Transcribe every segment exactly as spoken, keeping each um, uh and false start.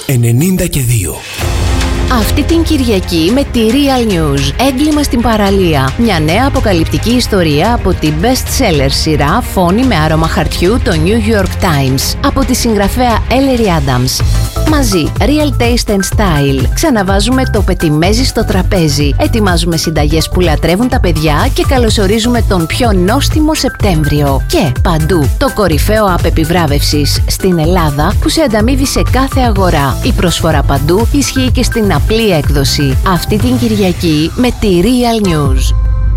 ενενήντα και δύο. Αυτή την Κυριακή με τη Real News. Έγκλημα στην παραλία. Μια νέα αποκαλυπτική ιστορία από την best-seller σειρά Φόνη με άρωμα χαρτιού, το New York Times, από τη συγγραφέα Ellery Adams. Μαζί, Real Taste and Style. Ξαναβάζουμε το πετιμέζι στο τραπέζι. Ετοιμάζουμε συνταγές που λατρεύουν τα παιδιά και καλωσορίζουμε τον πιο νόστιμο Σεπτέμβριο. Και παντού, το κορυφαίο app επιβράβευσης στην Ελλάδα που σε ανταμείβει σε κάθε αγορά. Η προσφορά παντού ισχύει και στην απλή έκδοση. Αυτή την Κυριακή με τη Real News.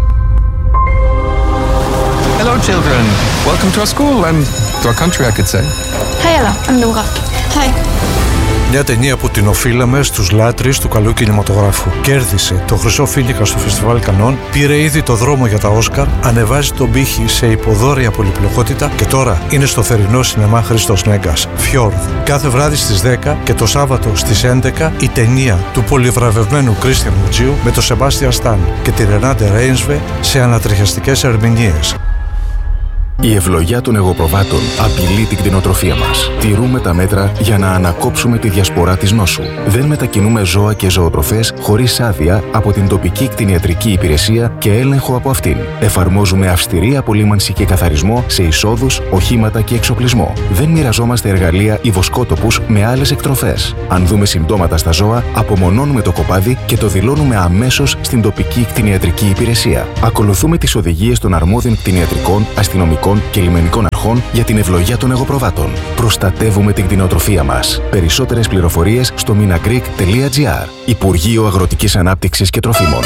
Hello children. Welcome to our school and to our country, I could say. Hi Ella, I'm Laura. Hi. Μια ταινία που την οφείλαμε στους λάτρεις του καλού κινηματογράφου. Κέρδισε το Χρυσό Φίνικα στο Φεστιβάλ Κανών, πήρε ήδη το δρόμο για τα Όσκαρ, ανεβάζει τον πύχη σε υποδόρια πολυπλοκότητα και τώρα είναι στο θερινό σινεμά Χρήστος Νέγκας. Fjord. Κάθε βράδυ στις δέκα και το Σάββατο στις έντεκα η ταινία του πολυβραβευμένου Κρίστιαν Μουτζίου με τον Σεμπάστιαν Σταν και τη Ρενάντε Ρέινσβε σε ανατριχιαστικές ερμηνείες. Η ευλογιά των εγωπροβάτων απειλεί την κτηνοτροφία μας. Τηρούμε τα μέτρα για να ανακόψουμε τη διασπορά της νόσου. Δεν μετακινούμε ζώα και ζωοτροφές χωρίς άδεια από την τοπική κτηνιατρική υπηρεσία και έλεγχο από αυτήν. Εφαρμόζουμε αυστηρή απολύμανση και καθαρισμό σε εισόδους, οχήματα και εξοπλισμό. Δεν μοιραζόμαστε εργαλεία ή βοσκότοπους με άλλες εκτροφές. Αν δούμε συμπτώματα στα ζώα, απομονώνουμε το κοπάδι και το δηλώνουμε αμέσως στην τοπική κτηνιατρική υπηρεσία. Ακολουθούμε τις οδηγίες των αρμόδιων κτηνιατρικών, αστυνομικών και λιμενικών αρχών για την ευλογιά των εγωπροβάτων. Προστατεύουμε την κτηνοτροφία μας. Περισσότερες πληροφορίες στο minagreek τελεία gr. Υπουργείο Αγροτικής Ανάπτυξης και Τροφίμων.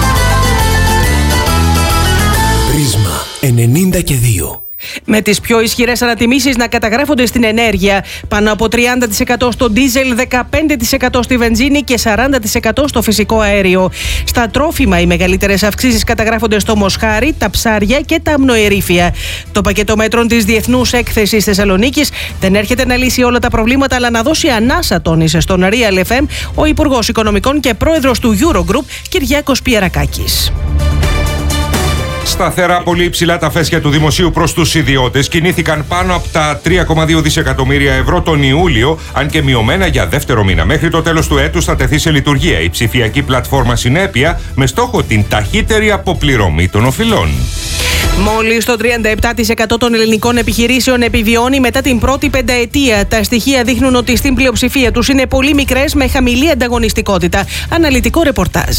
Πρίσμα ενενήντα και δύο. Με τις πιο ισχυρές ανατιμήσεις να καταγράφονται στην ενέργεια, πάνω από τριάντα τοις εκατό στο ντίζελ, δεκαπέντε τοις εκατό στη βενζίνη και σαράντα τοις εκατό στο φυσικό αέριο. Στα τρόφιμα οι μεγαλύτερες αυξήσεις καταγράφονται στο μοσχάρι, τα ψάρια και τα αμνοερήφια. Το πακέτο μέτρων της Διεθνούς Έκθεσης Θεσσαλονίκης δεν έρχεται να λύσει όλα τα προβλήματα, αλλά να δώσει ανάσα, τόνισε στον Real εφ εμ ο Υπουργός Οικονομικών και Πρόεδρος του Eurogroup, Κυριάκος Πιερακάκης. Σταθερά πολύ υψηλά τα φέσια του δημοσίου προς τους ιδιώτες κινήθηκαν πάνω από τα τρία κόμμα δύο δισεκατομμύρια ευρώ τον Ιούλιο, αν και μειωμένα για δεύτερο μήνα. Μέχρι το τέλος του έτους θα τεθεί σε λειτουργία η ψηφιακή πλατφόρμα Συνέπεια με στόχο την ταχύτερη αποπληρωμή των οφειλών. Μόλις το τριάντα επτά τοις εκατό των ελληνικών επιχειρήσεων επιβιώνει μετά την πρώτη πενταετία. Τα στοιχεία δείχνουν ότι στην πλειοψηφία τους είναι πολύ μικρές με χαμηλή ανταγωνιστικότητα. Αναλυτικό ρεπορτάζ.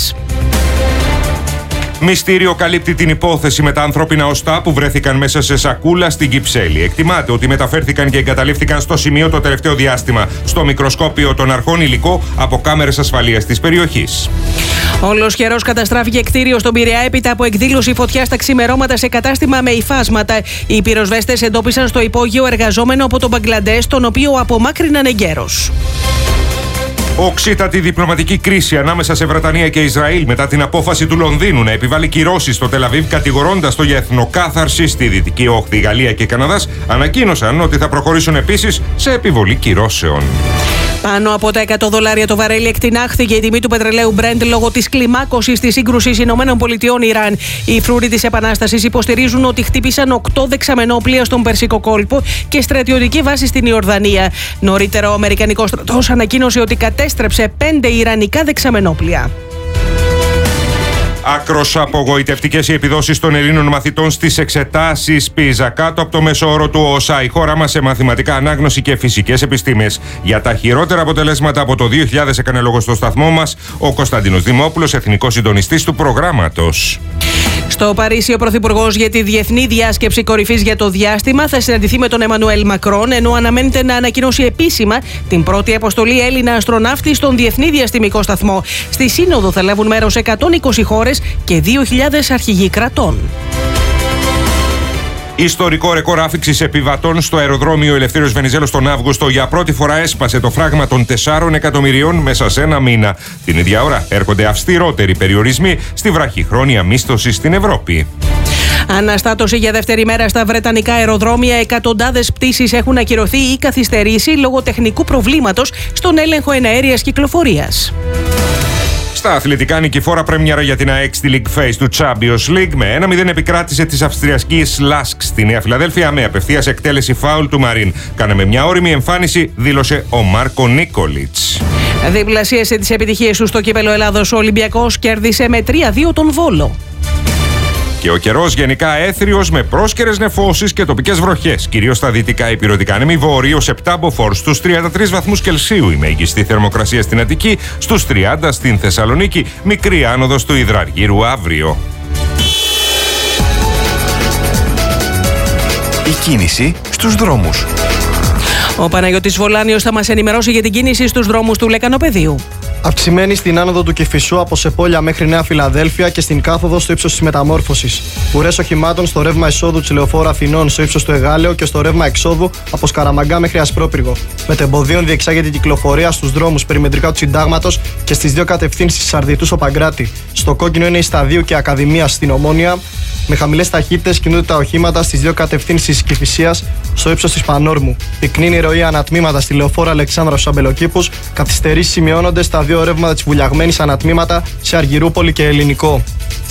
Μυστήριο καλύπτει την υπόθεση με τα ανθρώπινα οστά που βρέθηκαν μέσα σε σακούλα στην Κυψέλη. Εκτιμάται ότι μεταφέρθηκαν και εγκαταλείφθηκαν στο σημείο το τελευταίο διάστημα στο μικροσκόπιο των αρχών υλικό από κάμερες ασφαλείας της περιοχής. Ολοσχερός καταστράφηκε κτίριο στον Πειραιά έπειτα από εκδήλωση φωτιάς τα ξημερώματα σε κατάστημα με υφάσματα. Οι πυροσβέστες εντόπισαν στο υπόγειο εργαζόμενο από τον Μπαγκλαντές, τον οποίο απομάκρυναν εγκαίρως. Οξύτατη διπλωματική κρίση ανάμεσα σε Βρετανία και Ισραήλ μετά την απόφαση του Λονδίνου να επιβάλλει κυρώσεις στο Τελαβίβ, κατηγορώντας το για εθνοκάθαρση. Στη Δυτική Όχθη, η Γαλλία και η Καναδάς ανακοίνωσαν ότι θα προχωρήσουν επίσης σε επιβολή κυρώσεων. Πάνω από τα εκατό δολάρια το βαρέλι εκτινάχθηκε η τιμή του πετρελαίου Brent λόγω της κλιμάκωσης της σύγκρουσης ΗΠΑ-Ιράν. Οι φρούροι της Επανάστασης υποστηρίζουν ότι χτύπησαν οκτώ δεξαμενόπλια στον Περσικό κόλπο και στρατιωτική βάση στην Ιορδανία. Νωρίτερα, ο Αμερικανικός στρατός ανακοίνωσε ότι κατέστρεψε πέντε ιρανικά δεξαμενόπλια. Άκρως απογοητευτικές οι επιδόσεις των Ελλήνων μαθητών στις εξετάσεις πίζα, κάτω από το μέσο όρο του ΟΣΑ. Η χώρα μας σε μαθηματικά, ανάγνωση και φυσικές επιστήμες. Για τα χειρότερα αποτελέσματα από το δύο χιλιάδες έκανε λόγο στο σταθμό μας ο Κωνσταντίνος Δημόπουλος, εθνικός συντονιστής του προγράμματος. Στο Παρίσι, ο Πρωθυπουργός για τη Διεθνή Διάσκεψη Κορυφής για το Διάστημα θα συναντηθεί με τον Εμμανουέλ Μακρόν, ενώ αναμένεται να ανακοινώσει επίσημα την πρώτη αποστολή Έλληνα αστροναύτη στον Διεθνή Διαστημικό Σταθμό. Στη Σύνοδο θα λάβουν μέρος εκατόν είκοσι χώρες και δύο χιλιάδες αρχηγοί κρατών. Ιστορικό ρεκόρ άφηξης επιβατών στο αεροδρόμιο Ελευθέριος Βενιζέλος τον Αύγουστο. Για πρώτη φορά έσπασε το φράγμα των τεσσάρων εκατομμυρίων μέσα σε ένα μήνα. Την ίδια ώρα έρχονται αυστηρότεροι περιορισμοί στη βραχυχρόνια μίσθωση στην Ευρώπη. Αναστάτωση για δεύτερη μέρα στα βρετανικά αεροδρόμια. Εκατοντάδες πτήσεις έχουν ακυρωθεί ή καθυστερήσει λόγω τεχνικού προβλήματος στον έλεγχο εναέριας κυκλοφορίας. Στα αθλητικά, νικηφόρα πρέμιαρα για την ΑΕΚ στη League Phase του Champions League. Με ένα μηδέν επικράτησε της Αυστριακής Λάσκ στη Νέα Φιλαδέλφια με απευθείας εκτέλεση φάουλ του Μαρίν. Κάναμε μια ώριμη εμφάνιση, δήλωσε ο Μάρκο Νίκολιτς. Διπλασίασε τις επιτυχίες του στο κύπελλο Ελλάδος. Ο Ολυμπιακός κέρδισε με τρία δύο τον Βόλο. Και ο καιρός γενικά έθριος με πρόσκαιρες νεφώσεις και τοπικές βροχές. Κυρίως στα δυτικά υπηρετικά ανέμη, βόρειος επτά μποφόρ στους τριάντα τρεις βαθμούς Κελσίου. Η μέγιστη θερμοκρασία στην Αττική, στους τριάντα στην Θεσσαλονίκη. Μικρή άνοδος του Υδραργύρου αύριο. Η κίνηση στους δρόμους. Ο Παναγιώτης Βολάνιος θα μας ενημερώσει για την κίνηση στους δρόμους του Λεκανοπεδίου. Αυξημένη στην άνοδο του Κηφισού από Σεπόλια μέχρι Νέα Φιλαδέλφια και στην κάθοδο στο ύψος της Μεταμόρφωσης. Ουρές οχημάτων στο ρεύμα εισόδου της Λεωφόρου Αθηνών στο ύψος του Εγάλεο και στο ρεύμα εξόδου από Σκαραμαγκά μέχρι Ασπρόπυργο. Μετεμποδίων διεξάγεται η κυκλοφορία στους δρόμους περιμετρικά του Συντάγματος και στις δύο κατευθύνσεις της Αρδιτού στο Παγκράτη. Στο κόκκινο είναι η Σταδίου και Ακαδημία στην Ομόνια. Με χαμηλές ταχύτητες κινούνται τα οχήματα στις δύο κατευθύνσεις της Κηφισίας στο ύψος της Πανόρμου. Πυκνή η ροή ανατμήματα στη Λεωφόρο Αλεξάνδρα στους Αμπελοκήπους. Καθυστερήσεις σημειώνονται στα δύο ρεύματα της Βουλιαγμένης ανατμήματα σε Αργυρούπολη και Ελληνικό.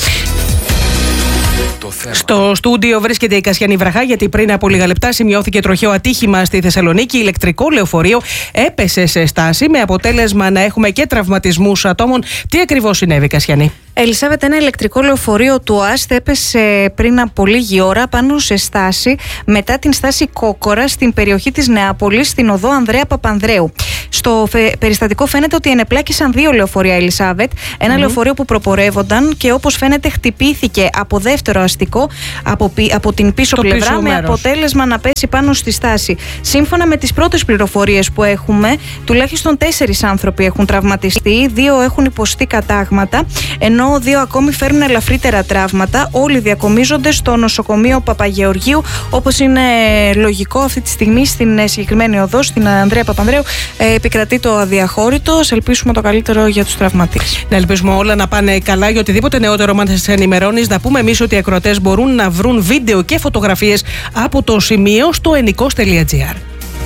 Στο στούντιο βρίσκεται η Κασιανή Βραχά, γιατί πριν από λίγα λεπτά σημειώθηκε τροχαίο ατύχημα στη Θεσσαλονίκη. Ηλεκτρικό λεωφορείο έπεσε σε στάση με αποτέλεσμα να έχουμε και τραυματισμούς ατόμων. Τι ακριβώς συνέβη, Κασιανή? Ελισάβετ, ένα ηλεκτρικό λεωφορείο του ΟΑΣΤ έπεσε πριν από λίγη ώρα πάνω σε στάση μετά την στάση Κόκορα στην περιοχή της Νεάπολης, στην οδό Ανδρέα Παπανδρέου. Στο περιστατικό φαίνεται ότι ενεπλάκησαν δύο λεωφορεία, Ελισάβετ. Ένα mm-hmm. λεωφορείο που προπορεύονταν και όπως φαίνεται χτυπήθηκε από δεύτερο αστικό από, από την πίσω Το πλευρά πίσω με μέρος. αποτέλεσμα να πέσει πάνω στη στάση. Σύμφωνα με τις πρώτες πληροφορίες που έχουμε, τουλάχιστον τέσσερις άνθρωποι έχουν τραυματιστεί, δύο έχουν υποστεί κατάγματα, ενώ δύο ακόμη φέρνουν ελαφρύτερα τραύματα. Όλοι διακομίζονται στο νοσοκομείο Παπαγεωργίου, όπως είναι λογικό αυτή τη στιγμή στην συγκεκριμένη οδό, στην Ανδρέα Παπανδρέου, επικρατεί το αδιαχώρητο. Ας ελπίσουμε το καλύτερο για τους τραυματίες. Να ελπίσουμε όλα να πάνε καλά. Για οτιδήποτε νεότερο μας ενημερώνεις, να πούμε εμείς ότι οι ακροατές μπορούν να βρουν βίντεο και φωτογραφίες από το σημείο στο ενικός τελεία τζι άρ.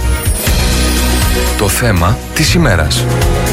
Το θέμα της ημέρας.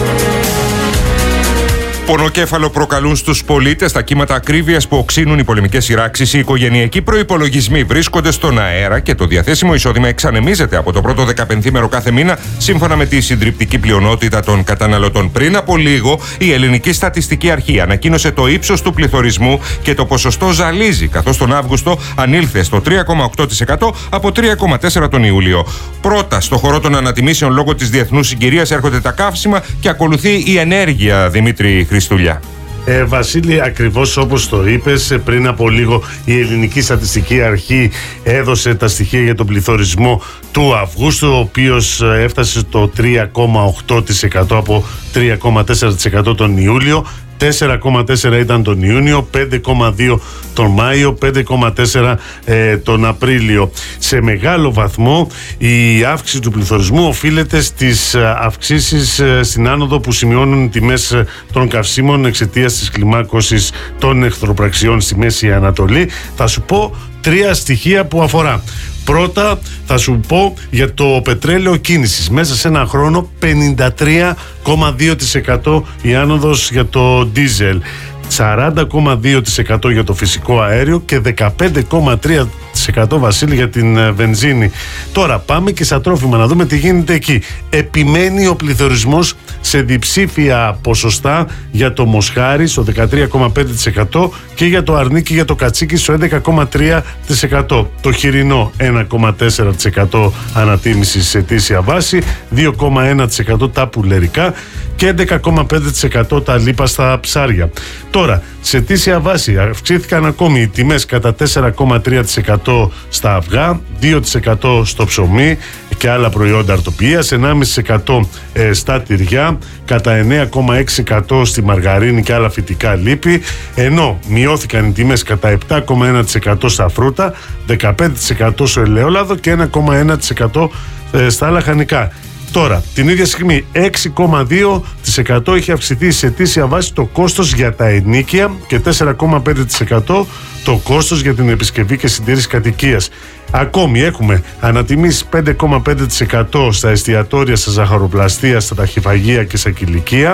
Πονοκέφαλο προκαλούν στους πολίτες τα κύματα ακρίβειας που οξύνουν οι πολεμικές σειράξεις. Οι οικογενειακοί προϋπολογισμοί βρίσκονται στον αέρα και το διαθέσιμο εισόδημα εξανεμίζεται από το πρώτο δεκαπενθήμερο κάθε μήνα, σύμφωνα με τη συντριπτική πλειονότητα των καταναλωτών. Πριν από λίγο, η Ελληνική Στατιστική Αρχή ανακοίνωσε το ύψος του πληθωρισμού και το ποσοστό ζαλίζει, καθώς τον Αύγουστο ανήλθε στο τρία κόμμα οκτώ τοις εκατό από τρία κόμμα τέσσερα τοις εκατό τον Ιούλιο. Πρώτα, στο χορό των ανατιμήσεων λόγω της διεθνούς συγκυρίας έρχονται τα καύσιμα και ακολουθεί η ενέργεια, Δημήτρη Χριστούλια. Ε, Βασίλη, ακριβώς όπως το είπες, πριν από λίγο η Ελληνική Στατιστική Αρχή έδωσε τα στοιχεία για τον πληθωρισμό του Αυγούστου, ο οποίος έφτασε στο τρία κόμμα οκτώ τοις εκατό από τρία κόμμα τέσσερα τοις εκατό τον Ιούλιο. τέσσερα κόμμα τέσσερα ήταν τον Ιούνιο, πέντε κόμμα δύο τον Μάιο, πέντε κόμμα τέσσερα ε, τον Απρίλιο. Σε μεγάλο βαθμό η αύξηση του πληθωρισμού οφείλεται στις αυξήσεις ε, στην άνοδο που σημειώνουν οι τιμές των καυσίμων εξαιτίας της κλιμάκωσης των εχθροπραξιών στη Μέση Ανατολή. Θα σου πω τρία στοιχεία που αφορά. Πρώτα θα σου πω για το πετρέλαιο κίνησης. Μέσα σε ένα χρόνο πενήντα τρία κόμμα δύο τοις εκατό η άνοδος για το ντίζελ, σαράντα κόμμα δύο τοις εκατό για το φυσικό αέριο και δεκαπέντε κόμμα τρία τοις εκατό, Βασίλη, για την βενζίνη. Τώρα πάμε και στα τρόφιμα να δούμε τι γίνεται εκεί. Επιμένει ο πληθωρισμός σε διψήφια ποσοστά για το μοσχάρι στο δεκατρία κόμμα πέντε τοις εκατό και για το αρνί και για το κατσίκι στο έντεκα κόμμα τρία τοις εκατό. Το χοιρινό ένα κόμμα τέσσερα τοις εκατό ανατίμηση σε αιτήσια βάση, δύο κόμμα ένα τοις εκατό τα πουλερικά και έντεκα κόμμα πέντε τοις εκατό τα λίπαστα ψάρια. Τώρα, σε αιτήσια βάση αυξήθηκαν ακόμη οι τιμές κατά τέσσερα κόμμα τρία τοις εκατό στα αυγά, δύο τοις εκατό στο ψωμί και άλλα προϊόντα αρτοποιίας, ενάμιση τοις εκατό στα τυριά, κατά εννέα κόμμα έξι τοις εκατό στη μαργαρίνη και άλλα φυτικά λίπη, ενώ μειώθηκαν οι τιμές κατά επτά κόμμα ένα τοις εκατό στα φρούτα, δεκαπέντε τοις εκατό στο ελαιόλαδο και ένα κόμμα ένα τοις εκατό στα λαχανικά. Τώρα, την ίδια στιγμή, έξι κόμμα δύο τοις εκατό έχει αυξηθεί σε αιτήσια βάση το κόστος για τα ενοίκια και τέσσερα κόμμα πέντε τοις εκατό το κόστος για την επισκευή και συντήρηση κατοικίας. Ακόμη έχουμε ανατιμήσεις πέντε κόμμα πέντε τοις εκατό στα εστιατόρια, στα ζαχαροπλαστεία, στα ταχυφαγεία και στα κηλικεία,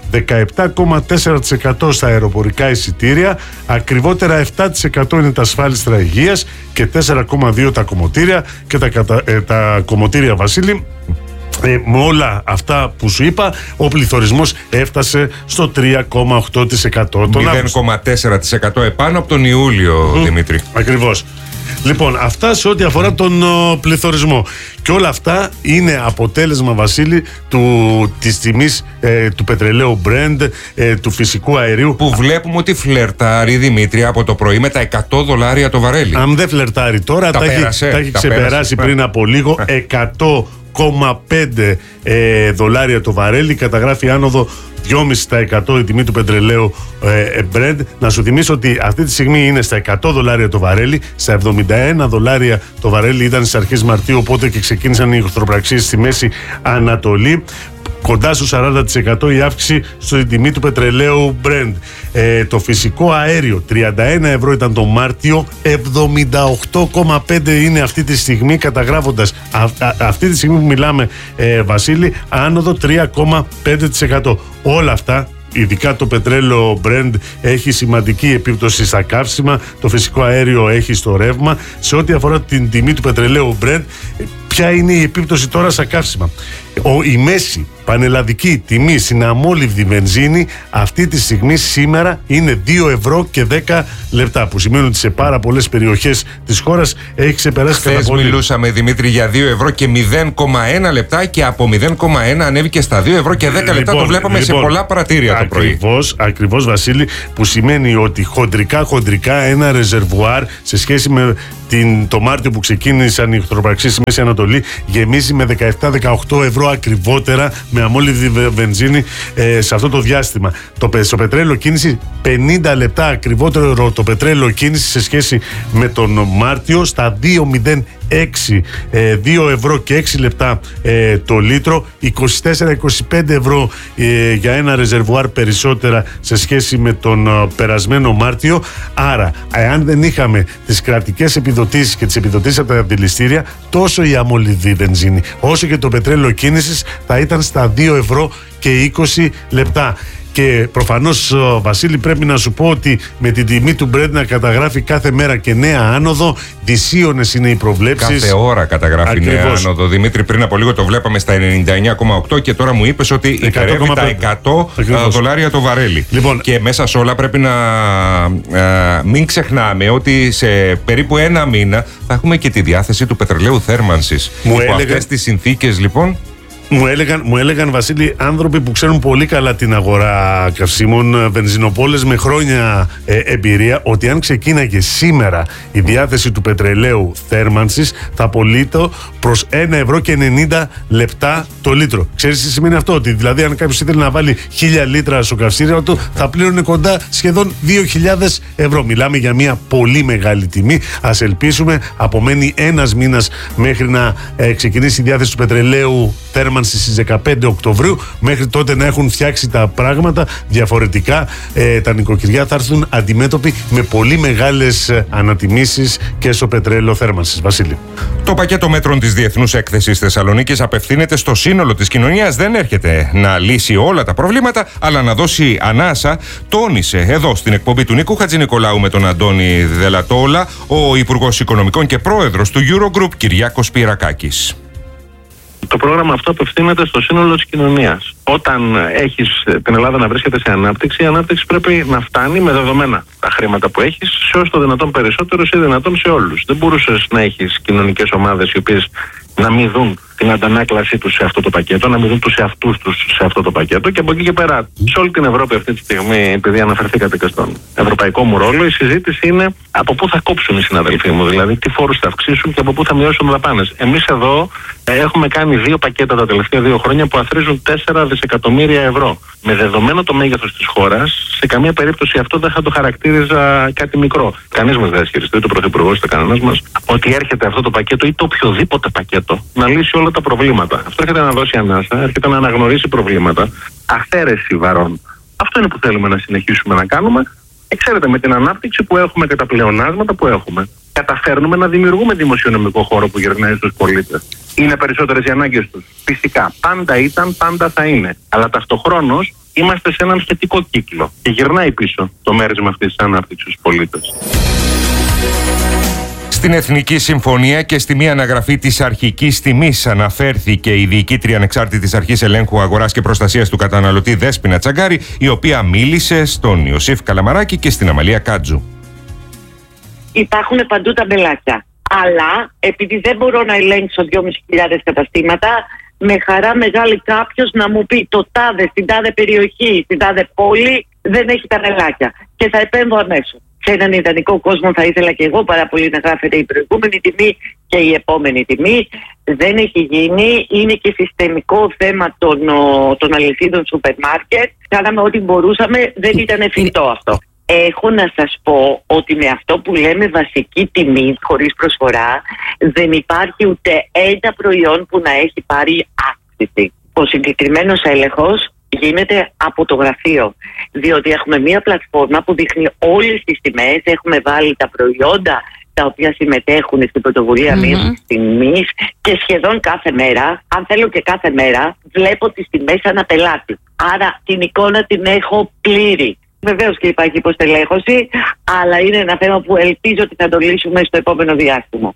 δεκαεπτά κόμμα τέσσερα τοις εκατό στα αεροπορικά εισιτήρια, ακριβότερα επτά τοις εκατό είναι τα ασφάλιστρα υγείας και τέσσερα κόμμα δύο τοις εκατό τα κομμωτήρια και τα, κατα... ε, τα κομμωτήρια, Βασίλη. Ε, με όλα αυτά που σου είπα, ο πληθωρισμός έφτασε στο τρία κόμμα οκτώ τοις εκατό. μηδέν κόμμα τέσσερα τοις εκατό επάνω από τον Ιούλιο, mm, Δημήτρη. Ακριβώς. Λοιπόν, αυτά σε ό,τι αφορά τον ο, πληθωρισμό. Και όλα αυτά είναι αποτέλεσμα, Βασίλη, του, της τιμής ε, του πετρελαίου Brent, ε, του φυσικού αερίου. Που βλέπουμε ότι φλερτάρει, Δημήτρη, από το πρωί με τα εκατό δολάρια το βαρέλι. Αν δεν φλερτάρει τώρα, τα, τα, πέρασε, έχει, τα έχει τα ξεπεράσει πέρασε, πριν από λίγο. εκατό κόμμα πέντε ε, δολάρια το βαρέλι, καταγράφει άνοδο δυόμισι τοις εκατό η τιμή του πετρελαίου ε, Brent. Να σου θυμίσω ότι αυτή τη στιγμή είναι στα εκατό δολάρια το βαρέλι, στα εβδομήντα ένα δολάρια το βαρέλι ήταν στις αρχές Μαρτίου, οπότε και ξεκίνησαν οι εχθροπραξίες στη Μέση Ανατολή. Κοντά στο σαράντα τοις εκατό η αύξηση στην τιμή του πετρελαίου Brent. Ε, το φυσικό αέριο τριάντα ένα ευρώ ήταν το Μάρτιο, εβδομήντα οκτώ κόμμα πέντε είναι αυτή τη στιγμή, καταγράφοντας α, α, αυτή τη στιγμή που μιλάμε, ε, Βασίλη, άνοδο τρία κόμμα πέντε τοις εκατό. Όλα αυτά, ειδικά το πετρέλαιο Brent, έχει σημαντική επίπτωση στα καύσιμα, το φυσικό αέριο έχει στο ρεύμα. Σε ό,τι αφορά την τιμή του πετρελαίου Brent, ποια είναι η επίπτωση τώρα στα καύσιμα? Ο, η μέση πανελλαδική τιμή στην αμόλυβδη βενζίνη αυτή τη στιγμή σήμερα είναι δύο ευρώ και δέκα λεπτά, που σημαίνει ότι σε πάρα πολλές περιοχές της χώρας έχει ξεπεράσει κατά πολύ. Χθες μιλούσαμε, Δημήτρη, για δύο ευρώ και μηδέν κόμμα ένα λεπτά και από μηδέν κόμμα ένα ανέβηκε στα δύο ευρώ και δέκα λεπτά. Λοιπόν, το βλέπαμε λοιπόν, σε πολλά παρατήρια το πρωί. Ακριβώς, ακριβώς, Βασίλη, που σημαίνει ότι χοντρικά χοντρικά ένα ρεζερβουάρ σε σχέση με την, το Μάρτιο που ξεκίνησαν οι εχθροπραξίες στη Μέση Ανατολή γεμίζει με δεκαεπτά με δεκαοκτώ ευρώ ακριβότερα με αμόλυβδη βενζίνη ε, σε αυτό το διάστημα. Το, στο πετρέλαιο κίνηση πενήντα λεπτά ακριβότερο το πετρέλαιο κίνηση σε σχέση με τον Μάρτιο στα δύο μηδέν έξι, ε, δύο ευρώ και έξι λεπτά ε, το λίτρο, είκοσι τέσσερα με είκοσι πέντε ευρώ ε, για ένα ρεζερβουάρ περισσότερα σε σχέση με τον ε, περασμένο Μάρτιο. Άρα, εάν δεν είχαμε τις κρατικές επιδοτήσεις και τις επιδοτήσεις από τα αντιληστήρια, τόσο η αμολυδή βενζίνη όσο και το πετρέλαιο κίνησης θα ήταν στα δύο ευρώ και είκοσι λεπτά. Και προφανώς, Βασίλη, πρέπει να σου πω ότι με την τιμή του Brent να καταγράφει κάθε μέρα και νέα άνοδο, δυσίωνες είναι οι προβλέψεις. Κάθε ώρα καταγράφει Ακριβώς. νέα άνοδο. Δημήτρη, πριν από λίγο το βλέπαμε στα ενενήντα εννιά κόμμα οκτώ και τώρα μου είπες ότι υπερεύει τα εκατό Ακριβώς. δολάρια το βαρέλι. Λοιπόν, και μέσα σε όλα πρέπει να α, μην ξεχνάμε ότι σε περίπου ένα μήνα θα έχουμε και τη διάθεση του πετρελαίου θέρμανσης. Μου έλεγα... αυτές τις συνθήκες, λοιπόν. Μου έλεγαν, μου έλεγαν, Βασίλη, άνθρωποι που ξέρουν πολύ καλά την αγορά καυσίμων, βενζινοπόλες με χρόνια ε, εμπειρία, ότι αν ξεκίναγε σήμερα η διάθεση του πετρελαίου θέρμανσης θα πωλείτο προς ένα ευρώ και ενενήντα λεπτά το λίτρο. Ξέρεις τι σημαίνει αυτό? Ότι δηλαδή αν κάποιος ήθελε να βάλει χίλια λίτρα στο καυσίριο του θα πλήρωνε κοντά σχεδόν δύο χιλιάδες ευρώ. Μιλάμε για μια πολύ μεγάλη τιμή. Ας ελπίσουμε, απομένει ένας μήνας μέχρι να ε, ξεκινήσει η διάθεση του πετρελαίου θέρμανσης στις δεκαπέντε Οκτωβρίου. Μέχρι τότε να έχουν φτιάξει τα πράγματα διαφορετικά. Ε, τα νοικοκυριά θα έρθουν αντιμέτωποι με πολύ μεγάλες ε, ανατιμήσεις και στο πετρέλαιο θέρμανσης. Βασίλη. Το πακέτο μέτρων της Διεθνούς Έκθεσης Θεσσαλονίκης απευθύνεται στο σύνολο της κοινωνίας. Δεν έρχεται να λύσει όλα τα προβλήματα, αλλά να δώσει ανάσα. Τόνισε εδώ στην εκπομπή του Νίκου Χατζηνικολάου με τον Αντώνη Δελατόλα ο Υπουργός Οικονομικών και Πρόεδρος του Eurogroup, Κυριάκος Πυρακάκης. Το πρόγραμμα αυτό απευθύνεται στο σύνολο της κοινωνίας. Όταν έχεις την Ελλάδα να βρίσκεται σε ανάπτυξη, η ανάπτυξη πρέπει να φτάνει με δεδομένα τα χρήματα που έχεις σε όσο το δυνατόν περισσότερο ή δυνατόν σε όλους. Δεν μπορούσες να έχεις κοινωνικές ομάδες οι οποίες να μην δουν την αντανάκλασή τους σε αυτό το πακέτο, να μην δουν τους εαυτούς τους σε αυτό το πακέτο, και από εκεί και πέρα, σε όλη την Ευρώπη αυτή τη στιγμή, επειδή αναφερθήκατε και στον ευρωπαϊκό μου ρόλο, η συζήτηση είναι από πού θα κόψουν οι συναδελφοί μου, δηλαδή τι φόρους θα αυξήσουν και από πού θα μειώσουν δαπάνες. Εμείς εδώ ε, έχουμε κάνει δύο πακέτα τα τελευταία δύο χρόνια που αθροίζουν τέσσερα δισεκατομμύρια ευρώ. Με δεδομένο το μέγεθος της χώρας, σε καμία περίπτωση αυτό δεν θα το χαρακτήριζα κάτι μικρό. Κανείς μας δεν ισχυριστεί, ούτε ο Πρωθυπουργός ούτε κανένας μας, ότι έρχεται αυτό το πακέτο ή το οποιοδήποτε πακέτο να λύσει όλα τα προβλήματα. Αυτό έρχεται να δώσει ανάσα, έρχεται να αναγνωρίσει προβλήματα, αφαίρεση βαρών. Αυτό είναι που θέλουμε να συνεχίσουμε να κάνουμε. Και ξέρετε, με την ανάπτυξη που έχουμε και τα πλεονάσματα που έχουμε, καταφέρνουμε να δημιουργούμε δημοσιονομικό χώρο που γυρνάει στους πολίτες. Είναι περισσότερες οι ανάγκες τους? Φυσικά. Πάντα ήταν, πάντα θα είναι. Αλλά ταυτοχρόνως είμαστε σε έναν θετικό κύκλο και γυρνάει πίσω το μέρισμα αυτής της ανάπτυξης στους πολίτες. Στην Εθνική Συμφωνία και στη μία αναγραφή της αρχικής τιμής αναφέρθηκε η διοικήτρια ανεξάρτητης αρχής ελέγχου αγοράς και προστασίας του καταναλωτή Δέσποινα Τσαγκάρη, η οποία μίλησε στον Ιωσήφ Καλαμαράκη και στην Αμαλία Κάτζου. Υπάρχουν παντού ταμπελάκια. Αλλά επειδή δεν μπορώ να ελέγξω δυόμισι χιλιάδες καταστήματα, με χαρά μεγάλη κάποιος να μου πει το τάδε, στην τάδε περιοχή, στην τάδε πόλη δεν έχει ταμπελάκια. Και θα επέμβω αμέσως. Σε έναν ιδανικό κόσμο θα ήθελα και εγώ πάρα πολύ να γράφεται η προηγούμενη τιμή και η επόμενη τιμή. Δεν έχει γίνει. Είναι και συστημικό θέμα των, των αλυσίδων σούπερ μάρκετ. Κάναμε ό,τι μπορούσαμε. Δεν ήταν εφικτό αυτό. Έχω να σας πω ότι με αυτό που λέμε βασική τιμή χωρίς προσφορά δεν υπάρχει ούτε ένα προϊόν που να έχει πάρει αύξηση. Ο συγκεκριμένος έλεγχος γίνεται από το γραφείο, διότι έχουμε μία πλατφόρμα που δείχνει όλες τις τιμές, έχουμε βάλει τα προϊόντα τα οποία συμμετέχουν στην πρωτοβουλία mm-hmm. μείωσης τιμής και σχεδόν κάθε μέρα, αν θέλω και κάθε μέρα, βλέπω τις τιμές ανά πελάτη. Άρα την εικόνα την έχω πλήρη. Βεβαίως και υπάρχει υποστελέχωση, αλλά είναι ένα θέμα που ελπίζω ότι θα το λύσουμε στο επόμενο διάστημα.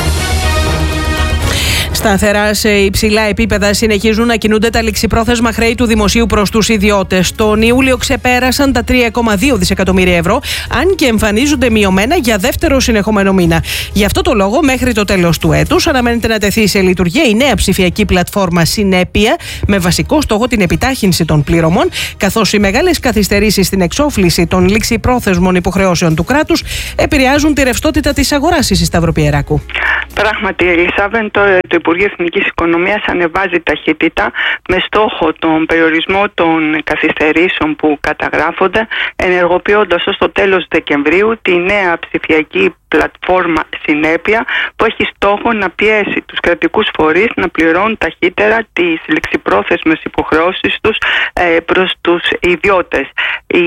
Σταθερά σε υψηλά επίπεδα συνεχίζουν να κινούνται τα ληξιπρόθεσμα χρέη του δημοσίου προς τους ιδιώτες. Τον Ιούλιο ξεπέρασαν τα τρία κόμμα δύο δισεκατομμύρια ευρώ, αν και εμφανίζονται μειωμένα για δεύτερο συνεχόμενο μήνα. Γι' αυτό το λόγο, μέχρι το τέλος του έτους, αναμένεται να τεθεί σε λειτουργία η νέα ψηφιακή πλατφόρμα Συνέπεια, με βασικό στόχο την επιτάχυνση των πληρωμών, καθώς οι μεγάλες καθυστερήσεις στην εξόφληση των ληξιπρόθεσμων υποχρεώσεων του κράτους επηρεάζουν τη ρευστότητα της αγοράς. Ίση Σταυροπιεράκου. Πράγματι, Ελισάβεν, το, το Υπουργείο Εθνικής Οικονομίας ανεβάζει ταχύτητα με στόχο τον περιορισμό των καθυστερήσεων που καταγράφονται, ενεργοποιώντας ως το τέλος Δεκεμβρίου τη νέα ψηφιακή πλατφόρμα Συνέπεια, που έχει στόχο να πιέσει τους κρατικούς φορείς να πληρώνουν ταχύτερα τις ληξιπρόθεσμες υποχρεώσεις τους ε, προς τους ιδιώτες. Η,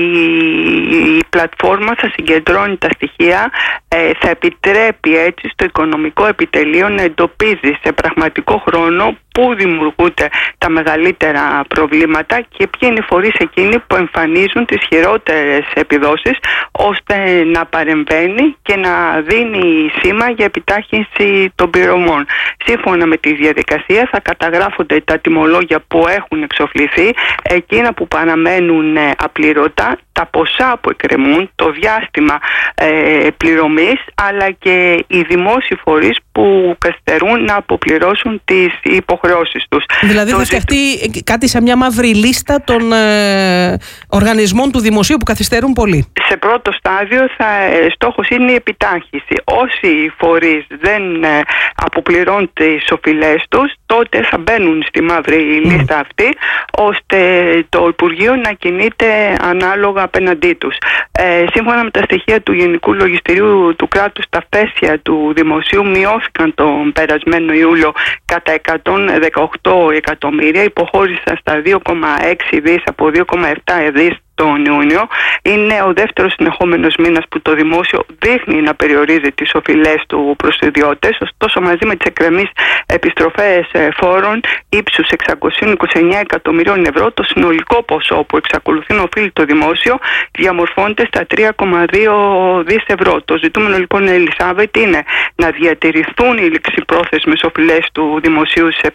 η πλατφόρμα θα συγκεντρώνει τα στοιχεία, ε, θα επιτρέπει έτσι στο οικονομικό επιτελείο να εντοπίζει σε πραγματικό χρόνο πού δημιουργούνται τα μεγαλύτερα προβλήματα και ποιοι είναι οι φορείς εκείνοι που εμφανίζουν τις χειρότερες επιδόσεις, ώστε να παρεμβαίνει και να δίνει σήμα για επιτάχυνση των πληρωμών. Σύμφωνα με τη διαδικασία θα καταγράφονται τα τιμολόγια που έχουν εξοφληθεί, εκείνα που παραμένουν απλήρωτα, τα ποσά που εκκρεμούν, το διάστημα ε, πληρωμής, αλλά και οι δημόσιοι φορείς που καθυστερούν να αποπληρώσουν τις υποχρεώσεις τους. Δηλαδή θα φτιαχτεί κάτι σαν μια μαύρη λίστα των ε, οργανισμών του δημοσίου που καθυστερούν πολύ. Σε πρώτο στάδιο θα, στόχος είναι η επιτάχυνση. Όσοι φορείς δεν ε, αποπληρώνουν τις οφειλές τους, τότε θα μπαίνουν στη μαύρη mm. λίστα αυτή, ώστε το Υπουργείο να κινείται ανάλογα απέναντί τους. Ε, σύμφωνα με τα στοιχεία του Γενικού Λογιστηρίου του κράτους, τα πλαίσια του δημοσίου μειώθηκαν τον περασμένο Ιούλιο κατά εκατόν δεκαοκτώ εκατομμύρια, υποχώρησαν στα δύο κόμμα έξι δις από δύο κόμμα επτά δις τον Ιούνιο. Είναι ο δεύτερος συνεχόμενος μήνας που το δημόσιο δείχνει να περιορίζει τις οφειλές του προς τους ιδιώτες. Ωστόσο, μαζί με τις εκκρεμείς επιστροφές φόρων ύψους εξακόσια είκοσι εννέα εκατομμυρίων ευρώ, το συνολικό ποσό που εξακολουθεί να οφείλει το δημόσιο διαμορφώνεται στα τρία κόμμα δύο δις ευρώ. Το ζητούμενο λοιπόν, Ελισάβετ, είναι να διατηρηθούν οι ληξιπρόθεσμες οφειλές του δημοσίου σε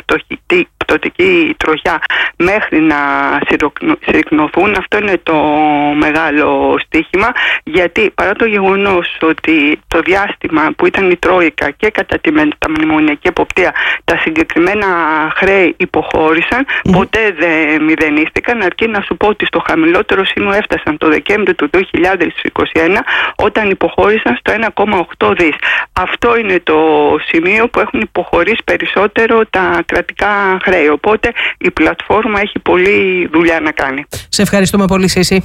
πτωτική τροχιά μέχρι να συρρυκνωθούν. Αυτό είναι το μεγάλο στίχημα, γιατί παρά το γεγονός ότι το διάστημα που ήταν η Τρόικα και κατά τη μεταμνημονιακή εποπτεία τα συγκεκριμένα χρέη υποχώρησαν, mm. ποτέ δεν μηδενίστηκαν, αρκεί να σου πω ότι στο χαμηλότερο σημείο έφτασαν το Δεκέμβριο του δύο χιλιάδες είκοσι ένα, όταν υποχώρησαν στο ένα κόμμα οκτώ δις. Αυτό είναι το σημείο που έχουν υποχωρήσει περισσότερο τα κρατικά χρέη, οπότε η πλατφόρμα έχει πολλή δουλειά να κάνει. Σε ευχαριστούμε πολύ, Σύση.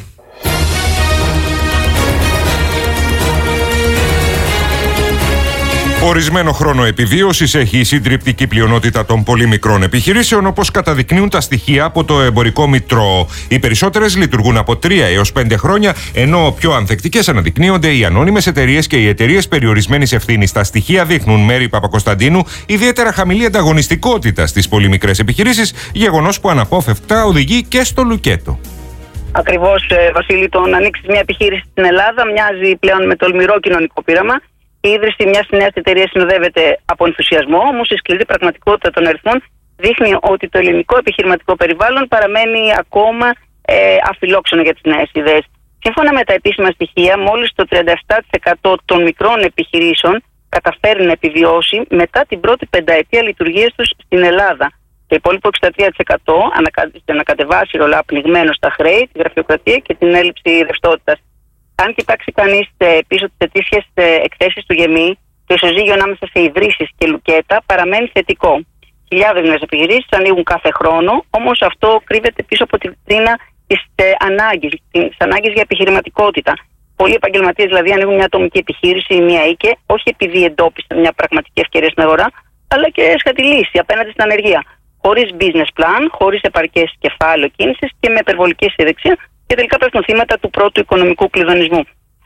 Ορισμένο χρόνο επιβίωσης έχει η συντριπτική πλειονότητα των πολύ μικρών επιχειρήσεων, όπως καταδεικνύουν τα στοιχεία από το Εμπορικό Μητρό. Οι περισσότερες λειτουργούν από τρία έως πέντε χρόνια, ενώ πιο ανθεκτικές αναδεικνύονται οι ανώνυμες εταιρείες και οι εταιρείες περιορισμένης ευθύνης. Τα στοιχεία δείχνουν, Μέρη Παπακοσταντίνου, ιδιαίτερα χαμηλή ανταγωνιστικότητα στις πολύ μικρές επιχειρήσεις, γεγονός που αναπόφευκτα οδηγεί και στο λουκέτο. ακριβώς, ε, Βασίλη, το να ανοίξεις μια επιχείρηση στην Ελλάδα μοιάζει πλέον με τολμηρό κοινωνικό πείραμα. Η ίδρυση μιας νέας εταιρείας συνοδεύεται από ενθουσιασμό, όμως η σκληρή πραγματικότητα των αριθμών δείχνει ότι το ελληνικό επιχειρηματικό περιβάλλον παραμένει ακόμα ε, αφιλόξενο για τις νέες ιδέες. Σύμφωνα με τα επίσημα στοιχεία, μόλις το τριάντα επτά τοις εκατό των μικρών επιχειρήσεων καταφέρει να επιβιώσει μετά την πρώτη πενταετία λειτουργίας τους στην Ελλάδα. Το υπόλοιπο εξήντα τρία τοις εκατό ανακατεβάσει ρολά πνιγμένο στα χρέη, τη γραφειοκρατία και την έλλειψη ρευστότητας. Αν κοιτάξει κανείς πίσω τις ετήσιες εκθέσεις του ΓΕΜΗ, το ισοζύγιο ανάμεσα σε ιδρύσεις και λουκέτα παραμένει θετικό. Χιλιάδες νέες επιχειρήσεις ανοίγουν κάθε χρόνο, όμως αυτό κρύβεται πίσω από τη βιτρίνα της ανάγκης, της ανάγκης για επιχειρηματικότητα. Πολλοί επαγγελματίες δηλαδή ανοίγουν μια ατομική επιχείρηση ή μια οίκε, όχι επειδή εντόπισαν μια πραγματική ευκαιρία στην αγορά, αλλά και έσχατη λύση απέναντι στην ανεργία. Χωρίς business plan, χωρίς επαρκές κεφάλαιο κίνησης και με υπερβολική αισιοδεξία, και τελικά πέφτουν θύματα του πρώτου οικονομικού κλειδονισμού.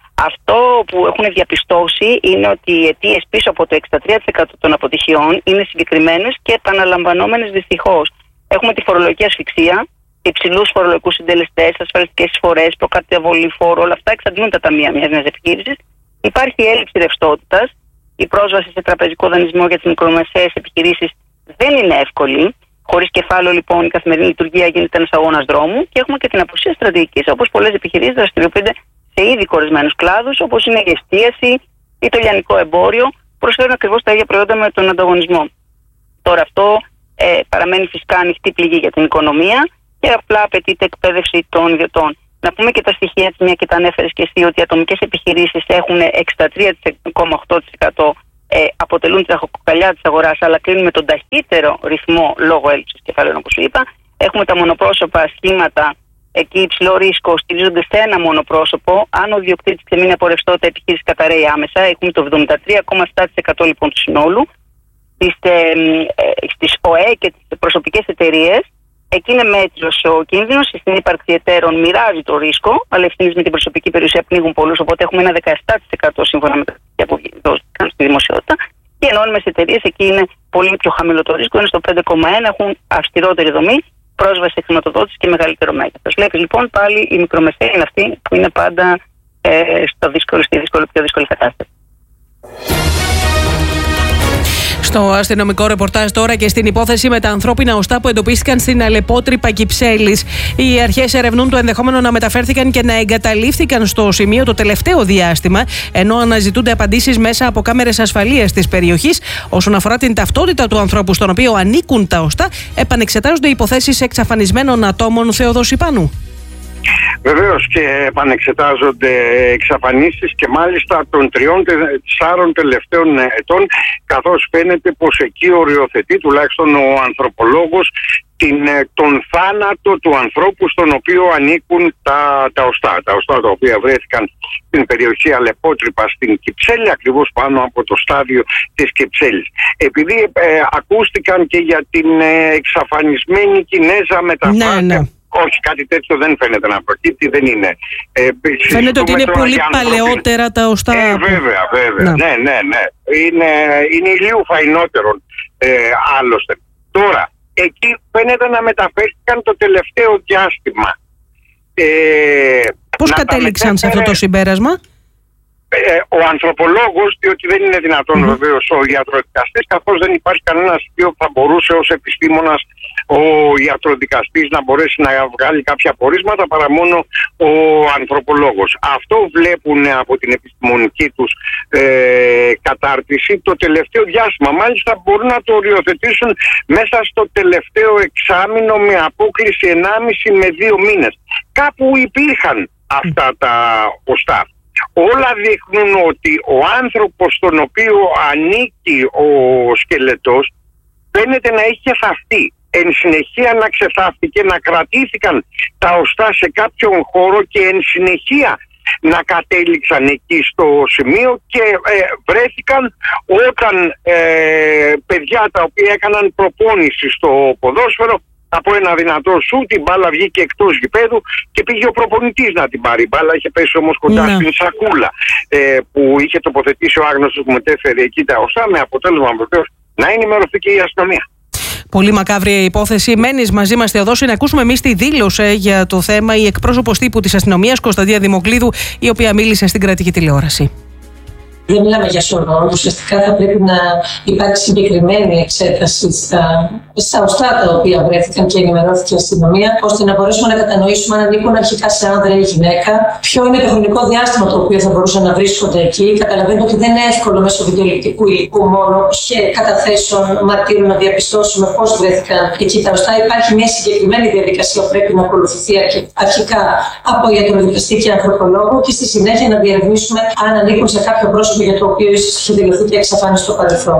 Αυτό που έχουν διαπιστώσει είναι ότι οι αιτίες πίσω από το εξήντα τρία τοις εκατό των αποτυχιών είναι συγκεκριμένες και επαναλαμβανόμενες δυστυχώς. Έχουμε τη φορολογική ασφυξία, υψηλούς φορολογικούς συντελεστές, ασφαλιστικές εισφορές, προκαταβολή φόρου, όλα αυτά εξαντλούν τα ταμεία μιας νέας επιχείρησης. Υπάρχει έλλειψη ρευστότητας, η πρόσβαση σε τραπεζικό δανεισμό για τις μικρομεσαίες επιχειρήσεις δεν είναι εύκολη. Χωρίς κεφάλαιο, λοιπόν, η καθημερινή λειτουργία γίνεται ένας αγώνας δρόμου και έχουμε και την απουσία στρατηγικής, όπως πολλές επιχειρήσεις δραστηριοποιούνται σε ήδη κορισμένους κλάδους, όπως είναι η εστίαση ή το λιανικό εμπόριο, προσφέρουν ακριβώς τα ίδια προϊόντα με τον ανταγωνισμό. Τώρα αυτό ε, παραμένει φυσικά ανοιχτή πληγή για την οικονομία και απλά απαιτείται εκπαίδευση των ιδιωτών. Να πούμε και τα στοιχεία της, μια και τα ανέφερες και εσύ, ότι οι ατομικές επιχειρήσεις έχουν εξήντα τρία κόμμα οκτώ τοις εκατό ε, αποτελούν τη ραχοκοκαλιά της αγοράς, αλλά κλείνουν με τον ταχύτερο ρυθμό λόγω έλλειψης κεφαλαίων, όπως σου είπα. Έχουμε τα μονοπρόσωπα σχήματα, εκεί υψηλό ρίσκο, στηρίζονται σε ένα μονοπρόσωπο. Αν ο ιδιοκτήτης ξεμείνει από ρευστότητα, η επιχείρηση καταραίει άμεσα. Έχουμε το εβδομήντα τρία κόμμα επτά τοις εκατό λοιπόν του συνόλου. Στις, ε, ε, στις ΟΕ και τις προσωπικές εταιρείες, εκεί είναι μέτριος ο κίνδυνος. Στην ύπαρξη εταίρων μοιράζει το ρίσκο, αλλά ευθύνες με την προσωπική περιουσία πνίγουν πολλούς. Οπότε έχουμε ένα δεκαεπτά τοις εκατό σύμφωνα με τα στοιχεία που δόθηκαν στη δημοσιότητα. Και οι ενώνυμες εταιρείες, εκεί είναι πολύ πιο χαμηλό το ρίσκο, είναι στο πέντε κόμμα ένα, έχουν αυστηρότερη δομή, πρόσβαση σε χρηματοδότηση και μεγαλύτερο μέγεθος. Βλέπει λοιπόν πάλι η μικρομεσαία είναι αυτή που είναι πάντα ε, στο δύσκολο, στη δύσκολη, πιο δύσκολη κατάσταση. Στο αστυνομικό ρεπορτάζ τώρα και στην υπόθεση με τα ανθρώπινα οστά που εντοπίστηκαν στην Αλεπότρυπα Κυψέλης. Οι αρχές ερευνούν το ενδεχόμενο να μεταφέρθηκαν και να εγκαταλείφθηκαν στο σημείο το τελευταίο διάστημα, ενώ αναζητούνται απαντήσεις μέσα από κάμερες ασφαλείας της περιοχής. Όσον αφορά την ταυτότητα του ανθρώπου στον οποίο ανήκουν τα οστά, επανεξετάζονται υποθέσεις εξαφανισμένων ατόμων. Θεοδόση Πάνου. Βεβαίως και επανεξετάζονται εξαφανίσεις και μάλιστα των τριών τεσσάρων τελευταίων ετών, καθώς φαίνεται πως εκεί οριοθετεί τουλάχιστον ο ανθρωπολόγος την, τον θάνατο του ανθρώπου στον οποίο ανήκουν τα, τα οστά. Τα οστά τα οποία βρέθηκαν στην περιοχή Αλεπότρυπα στην Κυψέλη, ακριβώς πάνω από το στάδιο της Κυψέλης. Επειδή ε, ακούστηκαν και για την ε, εξαφανισμένη Κινέζα μεταφράστη. Ναι, ναι. Όχι, κάτι τέτοιο δεν φαίνεται να προκύπτει, δεν είναι. Ε, φαίνεται ότι είναι πολύ παλαιότερα τα οστά. Ε, βέβαια, βέβαια. Ναι, ναι, ναι. ναι. Είναι, είναι ηλίου φαϊνότερον ε, άλλωστε. Τώρα, εκεί φαίνεται να μεταφέρθηκαν το τελευταίο διάστημα. Ε, Πώς κατέληξαν μετέφερε... σε αυτό το συμπέρασμα? Ε, ο ανθρωπολόγος, διότι δεν είναι δυνατόν mm-hmm. βεβαίως ο ιατροδικαστής, καθώς δεν υπάρχει κανένα στοιχείο που θα μπορούσε ως επιστήμονας ο ιατροδικαστής να μπορέσει να βγάλει κάποια πορίσματα παρά μόνο ο ανθρωπολόγος. Αυτό βλέπουν από την επιστημονική τους ε, κατάρτιση το τελευταίο διάστημα. Μάλιστα μπορούν να το οριοθετήσουν μέσα στο τελευταίο εξάμηνο με απόκληση ενάμιση με δύο μήνες. Κάπου υπήρχαν αυτά τα οστά. Όλα δείχνουν ότι ο άνθρωπος στον οποίο ανήκει ο σκελετός φαίνεται να έχει θαυτεί. Εν συνεχεία να ξεθάφτηκε, να κρατήθηκαν τα οστά σε κάποιον χώρο και εν συνεχεία να κατέληξαν εκεί στο σημείο και ε, βρέθηκαν όταν ε, παιδιά τα οποία έκαναν προπόνηση στο ποδόσφαιρο, από ένα δυνατό σου την μπάλα βγήκε εκτός γηπέδου και πήγε ο προπονητής να την πάρει. Η μπάλα είχε πέσει όμως κοντά ναι. στην σακούλα ε, που είχε τοποθετήσει ο άγνωστος που μετέφερε εκεί τα οστά, με αποτέλεσμα βεβαίως να ενημερωθεί και η αστυνομία. Πολύ μακάβρια η υπόθεση. Μένεις μαζί μας, Θεοδόση, να ακούσουμε εμείς τι δήλωσε για το θέμα η εκπρόσωπος τύπου της αστυνομίας, Κωνσταντία Δημοκλίδου, η οποία μίλησε στην κρατική τηλεόραση. Δεν μιλάμε για σωρό. Ουσιαστικά θα πρέπει να υπάρξει συγκεκριμένη εξέταση στα, στα οστά τα οποία βρέθηκαν και ενημερώθηκε η αστυνομία, ώστε να μπορέσουμε να κατανοήσουμε αν ανήκουν αρχικά σε άνδρα ή γυναίκα, ποιο είναι το χρονικό διάστημα το οποίο θα μπορούσαν να βρίσκονται εκεί. Καταλαβαίνετε ότι δεν είναι εύκολο μέσω βιντεοληπτικού υλικού μόνο και καταθέσεων μαρτύρων να διαπιστώσουμε πώς βρέθηκαν εκεί τα οστά. Υπάρχει μια συγκεκριμένη διαδικασία που πρέπει να ακολουθηθεί αρχικά από ιατροδικαστή και ανθρωπολόγο και στη συνέχεια να διερευνήσουμε αν ανήκουν σε κάποιο πρόσωπο για το οποίο ίσως είχε δηλωθεί και εξαφάνιση στο παρελθόν.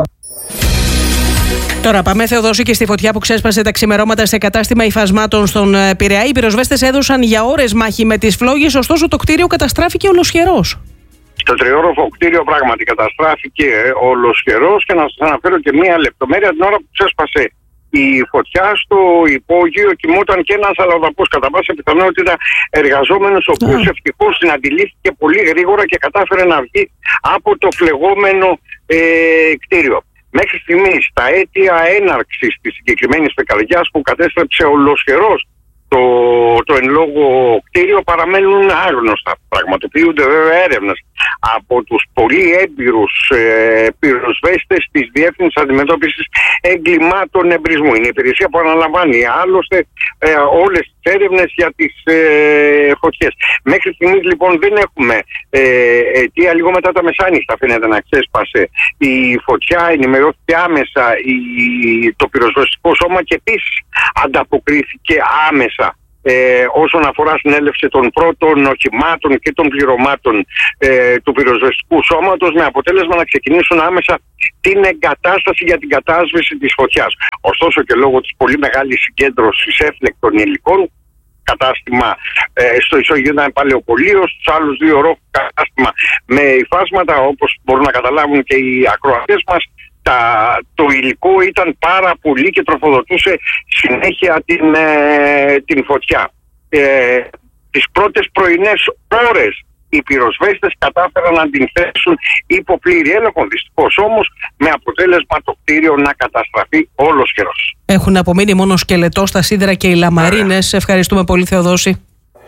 Τώρα πάμε, Θεοδόση, και στη φωτιά που ξέσπασε τα ξημερώματα σε κατάστημα υφασμάτων στον Πειραιά. Οι πυροσβέστες έδωσαν για ώρες μάχη με τις φλόγες, ωστόσο το κτίριο καταστράφηκε ολοσχερός. Το τριόροφο κτίριο πράγματι καταστράφηκε ολοσχερός και να σας αναφέρω και μία λεπτομέρεια. Την ώρα που ξέσπασε η φωτιά, στο υπόγειο κοιμόταν και ένας αλλοδαπός, κατά πάσα πιθανότητα εργαζόμενος, ο οποίος mm. ευτυχώς την αντιλήφθηκε πολύ γρήγορα και κατάφερε να βγει από το φλεγόμενο ε, κτίριο. Μέχρι στιγμής τα αίτια έναρξης της συγκεκριμένης πυρκαγιάς που κατέστρεψε ολοσχερός το, το εν λόγω κτίριο παραμένουν άγνωστα. Πραγματοποιούνται βέβαια έρευνες από τους πολύ έμπειρους ε, πυροσβέστες της Διεύθυνσης Αντιμετώπισης Εγκλημάτων Εμπρισμού. Είναι η υπηρεσία που αναλαμβάνει άλλωστε ε, όλες τις έρευνες για τις ε, φωτιές. Μέχρι στιγμής λοιπόν δεν έχουμε ε, αιτία. Λίγο μετά τα μεσάνυχτα φαίνεται να ξέσπασε η φωτιά, ενημερώθηκε άμεσα η, το πυροσβεστικό σώμα και επίσης ανταποκρίθηκε άμεσα Ε, όσον αφορά στην έλευση των πρώτων οχημάτων και των πληρωμάτων ε, του πυροσβεστικού σώματος, με αποτέλεσμα να ξεκινήσουν άμεσα την εγκατάσταση για την κατάσβεση της φωτιάς. Ωστόσο και λόγω της πολύ μεγάλης συγκέντρωσης έφλεκτων υλικών, κατάστημα ε, στο ισόγειο ήταν παλαιοπολείο, στους άλλους δύο ορόφους κατάστημα με υφάσματα, όπως μπορούν να καταλάβουν και οι ακροατές μας. Τα, το υλικό ήταν πάρα πολύ και τροφοδοτούσε συνέχεια την, ε, την φωτιά. Ε, τις πρώτες πρωινές ώρες οι πυροσβέστες κατάφεραν να την θέσουν υπό πλήρη έλεγχο. Δυστυχώς όμως με αποτέλεσμα το κτίριο να καταστραφεί ολοσχερός. Έχουν απομείνει μόνο σκελετό στα σίδερα και οι λαμαρίνες. Ευχαριστούμε πολύ, Θεοδόση.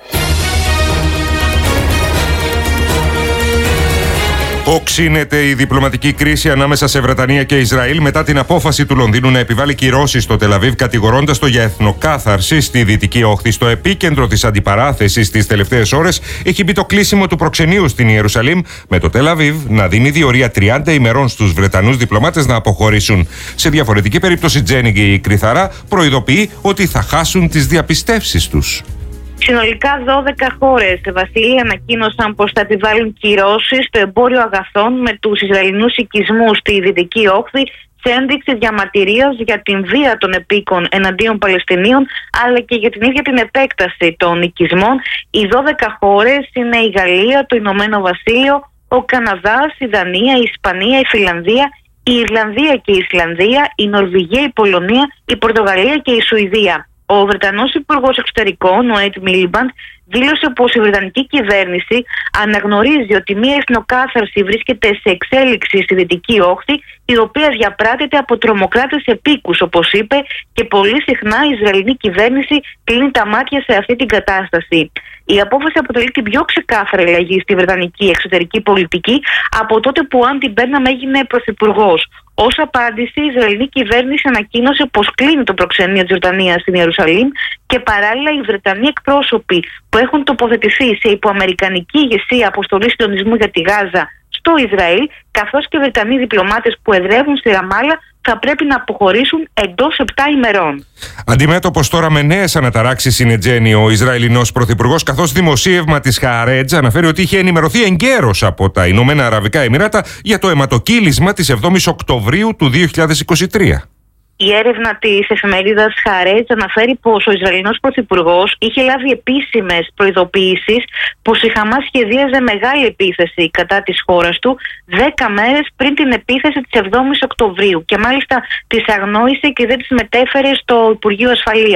Οξύνεται η διπλωματική κρίση ανάμεσα σε Βρετανία και Ισραήλ μετά την απόφαση του Λονδίνου να επιβάλλει κυρώσεις στο Τελαβίβ, κατηγορώντας το για εθνοκάθαρση στη Δυτική Όχθη. Στο επίκεντρο της αντιπαράθεσης τις τελευταίες ώρες έχει μπει το κλείσιμο του προξενείου στην Ιερουσαλήμ, με το Τελαβίβ να δίνει διορία τριάντα ημερών στους Βρετανούς διπλωμάτες να αποχωρήσουν. Σε διαφορετική περίπτωση, Τζένιγκη η Κρυθαρά προειδοποιεί ότι θα χάσουν τις διαπιστεύσεις τους. Συνολικά δώδεκα χώρες, Βασίλη, ανακοίνωσαν πως θα επιβάλλουν κυρώσεις στο εμπόριο αγαθών με τους Ισραηλινούς οικισμούς στη Δυτική Όχθη, σε ένδειξη διαμαρτυρίας για την βία των επίκων εναντίον Παλαιστινίων, αλλά και για την ίδια την επέκταση των οικισμών. Οι δώδεκα χώρες είναι η Γαλλία, το Ηνωμένο Βασίλειο, ο Καναδάς, η Δανία, η Ισπανία, η Φιλανδία, η Ιρλανδία και η Ισλανδία, η Νορβηγία, η Πολωνία, η Πορτογαλία και η Σουηδία. Ο Βρετανός Υπουργός Εξωτερικών, ο Ed Miliband, δήλωσε πως η Βρετανική κυβέρνηση αναγνωρίζει ότι μια εθνοκάθαρση βρίσκεται σε εξέλιξη στη Δυτική Όχθη, η οποία διαπράττεται από τρομοκράτες επίκους, όπως είπε, και πολύ συχνά η Ισραηλινή κυβέρνηση κλείνει τα μάτια σε αυτή την κατάσταση. Η απόφαση αποτελεί την πιο ξεκάθαρη αλλαγή στη βρετανική εξωτερική πολιτική από τότε που ο Άντι Μπέρναμ έγινε πρωθυπουργός. Ως απάντηση, η Ισραηλινή κυβέρνηση ανακοίνωσε πως κλείνει το προξενείο της Βρετανίας στην Ιερουσαλήμ και παράλληλα οι Βρετανοί εκπρόσωποι που έχουν τοποθετηθεί σε υποαμερικανική ηγεσία αποστολή συντονισμού για τη Γάζα στο Ισραήλ, καθώς και Βρετανοί διπλωμάτες που εδρεύουν στη Ραμάλα, θα πρέπει να αποχωρήσουν εντός επτά ημερών. Αντιμέτωπος τώρα με νέες αναταράξεις είναι, Τζένι, ο Ισραηλινός πρωθυπουργός, καθώς δημοσίευμα της Χααρέτζ αναφέρει ότι είχε ενημερωθεί εγκαίρως από τα Ηνωμένα Αραβικά Εμιράτα για το αιματοκύλισμα της εβδόμης Οκτωβρίου του δύο χιλιάδες είκοσι τρία. Η έρευνα της εφημερίδας Χααρέτζ αναφέρει πως ο Ισραηλινός πρωθυπουργός είχε λάβει επίσημες προειδοποιήσεις πως η Χαμάς σχεδίαζε μεγάλη επίθεση κατά της χώρας του δέκα μέρες πριν την επίθεση της εβδόμης Οκτωβρίου και μάλιστα τις αγνόησε και δεν τις μετέφερε στο Υπουργείο Ασφαλείας.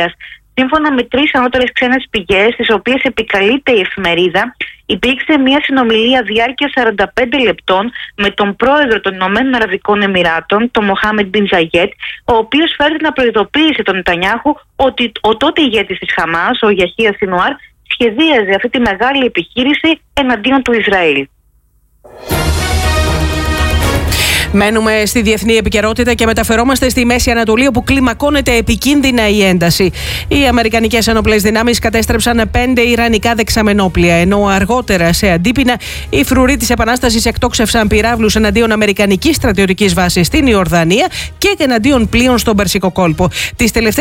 Σύμφωνα με τρεις ανώτερες ξένες πηγές, τις οποίες επικαλείται η εφημερίδα, υπήρξε μια συνομιλία διάρκεια σαράντα πέντε λεπτών με τον πρόεδρο των Ηνωμένων Αραβικών Εμιράτων, τον Μοχάμεντ Μπιν Ζαγιέτ, ο οποίος φέρεται να προειδοποίησε τον Νετανιάχου ότι ο τότε ηγέτης της Χαμάς, ο Γιαχία Σινουάρ, σχεδίαζε αυτή τη μεγάλη επιχείρηση εναντίον του Ισραήλ. Μένουμε στη διεθνή επικαιρότητα και μεταφερόμαστε στη Μέση Ανατολή, όπου κλιμακώνεται επικίνδυνα η ένταση. Οι αμερικανικές ενόπλες δυνάμεις κατέστρεψαν πέντε ιρανικά δεξαμενόπλια, ενώ αργότερα σε αντίπεινα οι φρουροί της Επανάστασης εκτόξευσαν πυράβλους εναντίον αμερικανικής στρατιωτικής βάσης στην Ιορδανία και εναντίον πλοίων στον Περσικό κόλπο. Τις τελευταίες